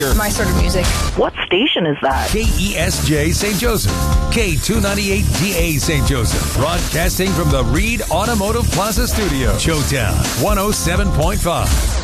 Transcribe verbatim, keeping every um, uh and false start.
My sort of music. What station is that? K E S J Saint Joseph. K two ninety-eight D A Saint Joseph. Broadcasting from the Reed Automotive Plaza Studio. Showtown one oh seven point five.